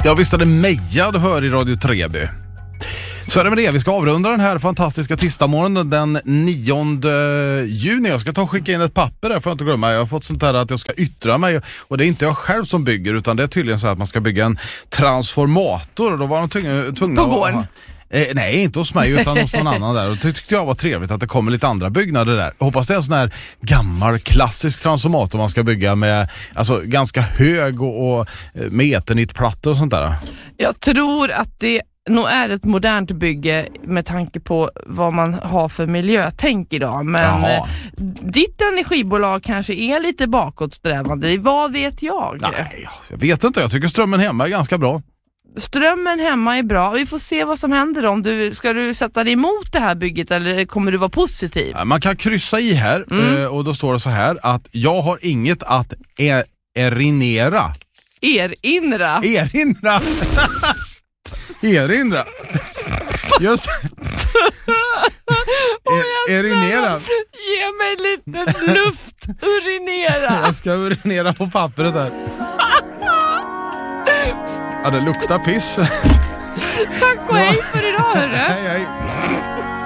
Ja, visst är det Meja du hör i Radio Treby. Så är det med det, vi ska avrunda den här fantastiska tisdagsmorgonen den 9 juni. Jag ska ta och skicka in ett papper där, får jag inte glömma. Jag har fått sånt här att jag ska yttra mig. Och det är inte jag själv som bygger, utan det är tydligen så att man ska bygga en transformator. Och då var de tvungna på gården. Nej, inte hos mig utan hos någon annan där. Och det tyckte jag var trevligt att det kommer lite andra byggnader där. Jag hoppas det är en sån här gammal klassisk transformator man ska bygga med, alltså ganska hög och med eternitplattor och sånt där. Jag tror att det nog är ett modernt bygge med tanke på vad man har för miljötänk idag. Men ditt energibolag kanske är lite bakåtsträvande. Vad vet jag? Nej, jag vet inte. Jag tycker strömmen hemma är ganska bra. Strömmen hemma är bra. Vi får se vad som händer om ska du sätta dig emot det här bygget eller kommer du vara positiv? Man kan kryssa i här och då står det så här att jag har inget att erinra. Erinra? Just erinera. Ge mig lite luft. Urinera. Jag ska urinera på pappret här. Ja, det luktar piss. Tack och hej för idag, hörru. Hej.